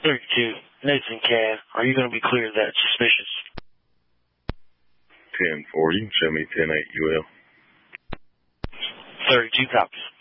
32. Nathan Cav, are you going to be clear of that suspicious? 10-4, you can show me 10-8 UL. 32 copies.